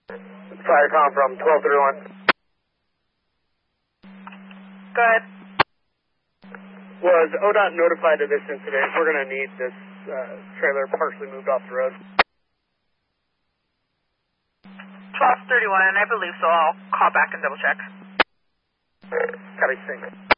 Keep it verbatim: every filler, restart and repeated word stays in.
Firecom from twelve thirty-one. Go ahead. Was O D O T notified of this incident? We're going to need this uh, trailer partially moved off the road. twelve thirty-one, I believe so. I'll call back and double check. Copy, thanks.